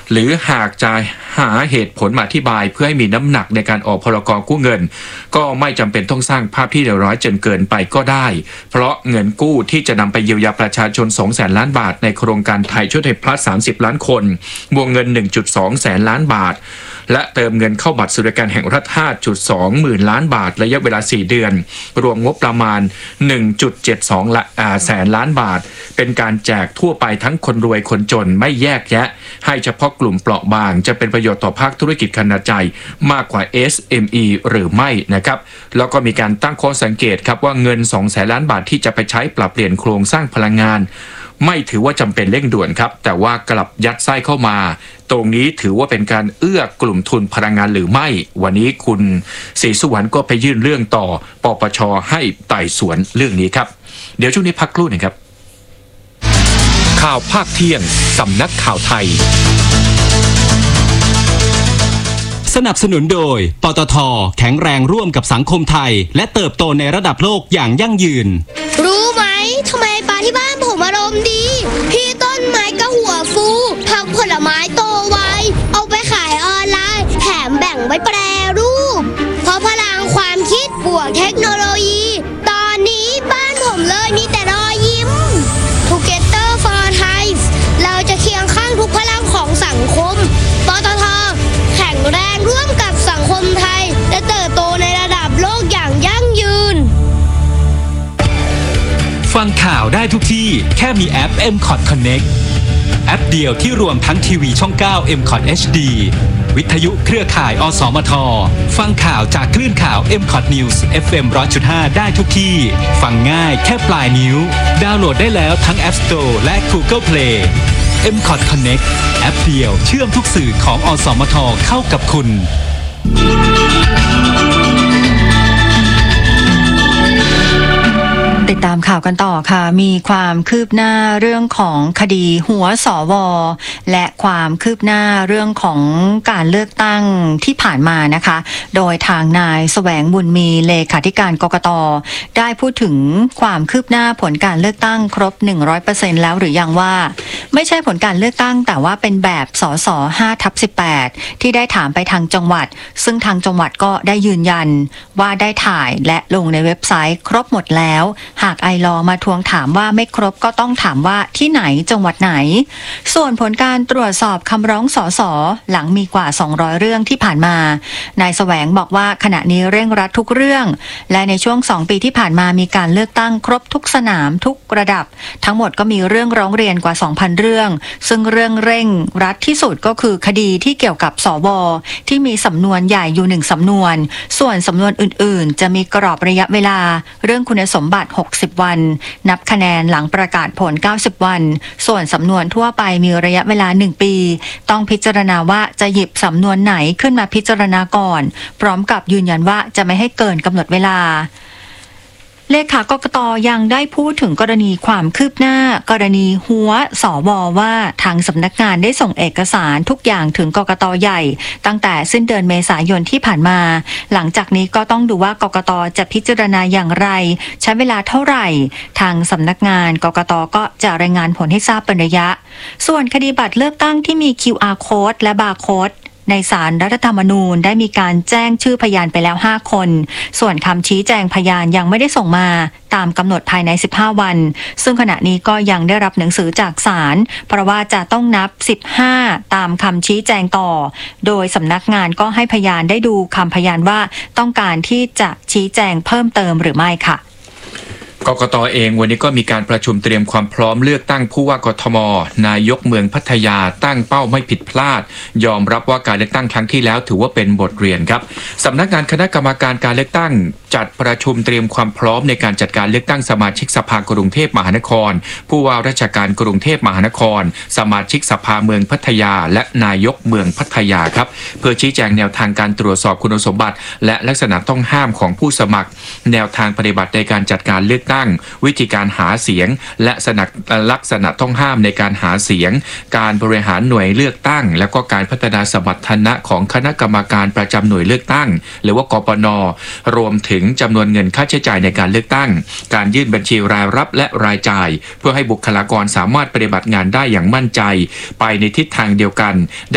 หรือหากจะหาเหตุผลมาอธิบายเพื่อให้มีน้ำหนักในการออกพรกกู้เงินก็ไม่จำเป็นต้องสร้างภาพที่เลวร้ายจนเกินไปก็ได้เพราะเงินกู้ที่จะนำไปเยียวยาประชาชน 200,000 ล้านบาทในโครงการไทยช่วยไทยพลัส30 ล้านคนวงเงิน 1.2 แสนล้านบาทและเติมเงินเข้าบัตรสวัสดิการแห่งรัฐ 5.2 หมื่นล้านบาทระยะเวลา4 เดือนรวมงบประมาณ 1.72 แสนล้านบาทเป็นการแจกทั่วไปทั้งคนรวยคนจนไม่แยกแยะให้เฉพาะกลุ่มเปราะบางจะเป็นประโยชน์ต่อภาคธุรกิจขนาดใหญ่มากกว่า SME หรือไม่นะครับแล้วก็มีการตั้งข้อสังเกตครับว่าเงิน 2 แสนล้านบาทที่จะไปใช้ปรับเปลี่ยนโครงสร้างพลังงานไม่ถือว่าจำเป็นเร่งด่วนครับแต่ว่ากลับยัดไส้เข้ามาตรงนี้ถือว่าเป็นการเอื้อกลุ่มทุนพลังงานหรือไม่วันนี้คุณศรีสุวรรณก็ไปยื่นเรื่องต่อปปช.ให้ไต่สวนเรื่องนี้ครับเดี๋ยวช่วงนี้พักครู่หนึ่งครับข่าวภาคเที่ยงสำนักข่าวไทยสนับสนุนโดยปตท.แข็งแรงร่วมกับสังคมไทยและเติบโตในระดับโลกอย่างยั่งยืนรู้ไหมทำไมปลาที่บ้านผมอารมณ์ดีพี่ต้นไม้ก็หัวฟูผักผลไม้โตไวเอาไปขายออนไลน์แถมแบ่งไว้แปรรูปเพราะพลังความคิดบวกเทคโนโลยีตอนนี้บ้านผมเลยมีแต่รอยยิ้ม Together for Thai เราจะเคียงข้างทุกพลังของสังคมปตท.แข็งแรงร่วมกับสังคมไทยและเติบโตในระดับโลกอย่างยั่งยืนฟังข่าวได้ทุกที่แค่มีแอป MCOT Connect แอปเดียวที่รวมทั้งทีวีช่อง 9 MCOT HD วิทยุเครือข่ายอสมทฟังข่าวจากคลื่นข่าว MCOT News FM 100.5 ได้ทุกที่ฟังง่ายแค่ปลายนิ้วดาวน์โหลดได้แล้วทั้ง App Store และ Google Play MCOT Connect แอปเดียวเชื่อมทุกสื่อของอสมทเข้ากับคุณติดตามข่าวกันต่อค่ะมีความคืบหน้าเรื่องของคดีหัวสวและความคืบหน้าเรื่องของการเลือกตั้งที่ผ่านมานะคะโดยทางนายแสวงบุญมีเลขาธิการกกต.ได้พูดถึงความคืบหน้าผลการเลือกตั้งครบ 100% แล้วหรือยังว่าไม่ใช่ผลการเลือกตั้งแต่ว่าเป็นแบบสส 5/18 ที่ได้ถามไปทางจังหวัดซึ่งทางจังหวัดก็ได้ยืนยันว่าได้ถ่ายและลงในเว็บไซต์ครบหมดแล้วหากไอลอมาทวงถามว่าไม่ครบก็ต้องถามว่าที่ไหนจังหวัดไหนส่วนผลการตรวจสอบคำร้องสสหลังมีกว่า200เรื่องที่ผ่านมานายแสวงบอกว่าขณะนี้เร่งรัดทุกเรื่องและในช่วง2 ปีที่ผ่านมามีการเลือกตั้งครบทุกสนามทุกระดับทั้งหมดก็มีเรื่องร้องเรียนกว่า 2,000 เรื่องซึ่งเรื่องเร่งรัดที่สุดก็คือคดีที่เกี่ยวกับสวที่มีสำนวนใหญ่อยู่1สำนวนส่วนสำนวนอื่นๆจะมีกรอบระยะเวลาเรื่องคุณสมบัติ60 วันนับคะแนนหลังประกาศผล90 วันส่วนสำนวนทั่วไปมีระยะเวลา1 ปีต้องพิจารณาว่าจะหยิบสำนวนไหนขึ้นมาพิจารณาก่อนพร้อมกับยืนยันว่าจะไม่ให้เกินกำหนดเวลาเลขากกต.ยังได้พูดถึงกรณีความคืบหน้ากรณีหัวสวว่าทางสำนักงานได้ส่งเอกสารทุกอย่างถึงกกต.ใหญ่ตั้งแต่สิ้นเดือนเมษายนที่ผ่านมาหลังจากนี้ก็ต้องดูว่ากกต.จะพิจารณาอย่างไรใช้เวลาเท่าไหร่ทางสำนักงานกกต.ก็จะรายงานผลให้ทราบเป็นระยะส่วนคดีบัตรเลือกตั้งที่มี QR Code และ Barcodeในศาลรัฐธรรมนูญได้มีการแจ้งชื่อพยานไปแล้ว5 คนส่วนคำชี้แจงพยานยังไม่ได้ส่งมาตามกำหนดภายใน15 วันซึ่งขณะนี้ก็ยังได้รับหนังสือจากศาลเพราะว่าจะต้องนับ15ตามคำชี้แจงต่อโดยสำนักงานก็ให้พยานได้ดูคำพยานว่าต้องการที่จะชี้แจงเพิ่มเติมหรือไม่ค่ะกกต.เองวันนี้ก็มีการประชุมเตรียมความพร้อมเลือกตั้งผู้ว่ากทม.นายกเมืองพัทยาตั้งเป้าไม่ผิดพลาดยอมรับว่าการเลือกตั้งครั้งที่แล้วถือว่าเป็นบทเรียนครับสำนักงานคณะกรรมการการเลือกตั้งจัดประชุมเตรียมความพร้อมในการจัดการเลือกตั้งสมาชิกสภากรุงเทพมหานครผู้ว่าราชการกรุงเทพมหานครสมาชิกสภาเมืองพัทยาและนายกเมืองพัทยาครับเพื่อชี้แจงแนวทางการตรวจสอบคุณสมบัติและลักษณะต้องห้ามของผู้สมัครแนวทางปฏิบัติในการจัดการเลือกตั้งวิธีการหาเสียงและลักษณะต้องห้ามในการหาเสียงการบริหารหน่วยเลือกตั้งและก็การพัฒนาสมรรถนะของคณะกรรมการประจำหน่วยเลือกตั้งหรือว่ากปน.รวมถึงจำนวนเงินค่าใช้จ่ายในการเลือกตั้งการยื่นบัญชีรายรับและรายจ่ายเพื่อให้บุคลากรสามารถปฏิบัติงานได้อย่างมั่นใจไปในทิศทางเดียวกัน